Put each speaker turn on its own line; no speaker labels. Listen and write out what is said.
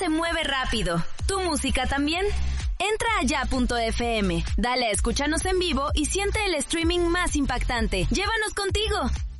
se mueve rápido. ¿Tu música también? Entra a ya.fm, dale a escúchanos en vivo y siente el streaming más impactante. ¡Llévanos contigo!